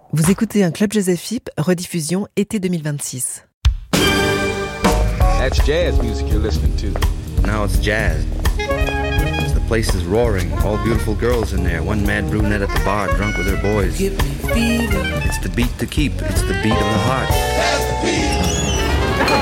Vous écoutez un Club Jazz FIP, rediffusion été 2026. That's jazz music you're listening to. Now it's jazz. The place is roaring, all beautiful girls in there, one mad brunette at the bar, drunk with her boys. Give me fever. It's the beat to keep, it's the beat of the heart. That's the beat.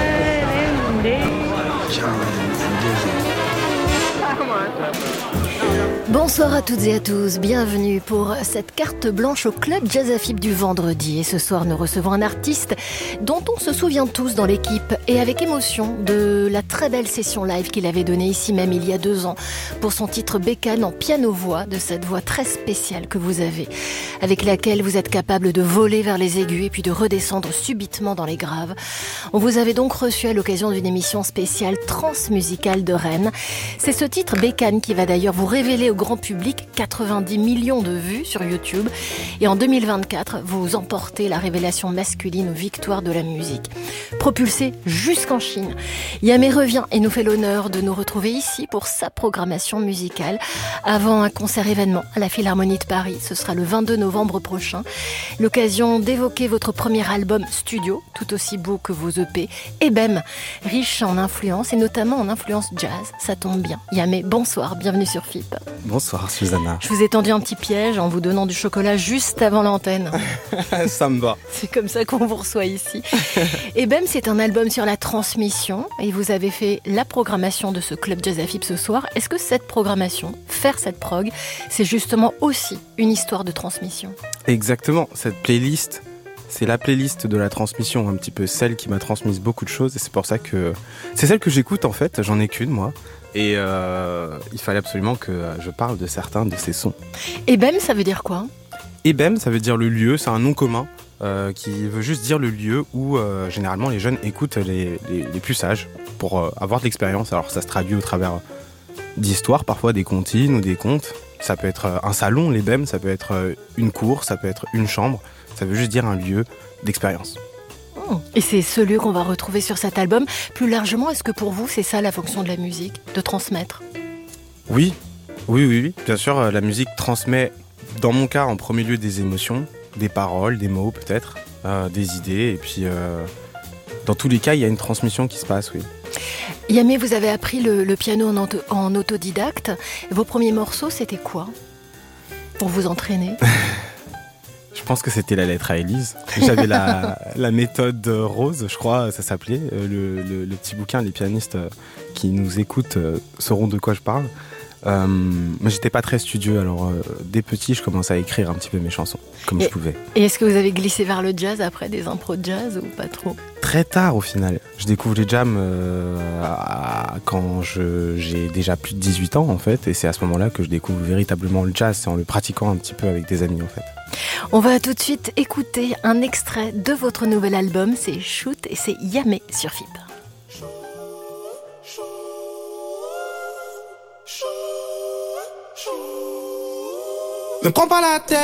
Bonsoir à toutes et à tous, bienvenue pour cette carte blanche au Club Jazz FIP du vendredi. Et ce soir, nous recevons un artiste dont on se souvient tous dans l'équipe et avec émotion de la très belle session live qu'il avait donnée ici même il y a 2 ans pour son titre Bécane en piano-voix, de cette voix très spéciale que vous avez, avec laquelle vous êtes capable de voler vers les aigus et puis de redescendre subitement dans les graves. On vous avait donc reçu à l'occasion d'une émission spéciale transmusicale de Rennes. C'est ce titre Bécane qui va d'ailleurs vous révéler au grand public 90 millions de vues sur YouTube. Et en 2024, vous emportez la révélation masculine aux victoires de la musique. Propulsé jusqu'en Chine, Yamé revient et nous fait l'honneur de nous retrouver ici pour sa programmation musicale avant un concert événement à la Philharmonie de Paris. Ce sera le 22 novembre prochain. L'occasion d'évoquer votre premier album studio, tout aussi beau que vos EP, Ebem, riche en influences et notamment en influence jazz. Ça tombe bien. Yamé, bonsoir, bienvenue sur FIP. Bonsoir Susanna. Je vous ai tendu un petit piège en vous donnant du chocolat juste avant l'antenne. Ça me va. C'est comme ça qu'on vous reçoit ici. Ebem, c'est un album sur la transmission et vous avez fait la programmation de ce Club Jazz FIP ce soir. Est-ce que cette programmation, faire cette prog, c'est justement aussi une histoire de transmission ? Exactement, cette playlist, c'est la playlist de la transmission, un petit peu celle qui m'a transmis beaucoup de choses et c'est pour ça que c'est celle que j'écoute en fait, j'en ai qu'une moi. Et il fallait absolument que je parle de certains de ces sons. Ebem, ça veut dire quoi ? Ebem, ça veut dire le lieu, c'est un nom commun qui veut juste dire le lieu où généralement les jeunes écoutent les plus sages pour avoir de l'expérience. Alors ça se traduit au travers d'histoires, parfois des comptines ou des contes. Ça peut être un salon, l'Ebem, ça peut être une cour, ça peut être une chambre. Ça veut juste dire un lieu d'expérience. Et c'est ce lieu qu'on va retrouver sur cet album. Plus largement, est-ce que pour vous, c'est ça la fonction de la musique, de transmettre ? Oui. Bien sûr, la musique transmet, dans mon cas, en premier lieu des émotions, des paroles, des mots peut-être, des idées. Et puis, dans tous les cas, il y a une transmission qui se passe, oui. Yamé, vous avez appris le piano en autodidacte. Vos premiers morceaux, c'était quoi pour vous entraîner ? Je pense que c'était la lettre à Élise. J'avais la méthode Rose, je crois, ça s'appelait. Le petit bouquin, les pianistes qui nous écoutent sauront de quoi je parle. Mais j'étais pas très studieux, alors dès petit, je commençais à écrire un petit peu mes chansons, comme je pouvais. Et est-ce que vous avez glissé vers le jazz après, des impros de jazz ou pas trop ? Très tard au final. Je découvre les jams quand j'ai déjà plus de 18 ans en fait, et c'est à ce moment-là que je découvre véritablement le jazz, c'est en le pratiquant un petit peu avec des amis en fait. On va tout de suite écouter un extrait de votre nouvel album, c'est Shoot et c'est Yamé sur FIP. Ne prends pas la tête.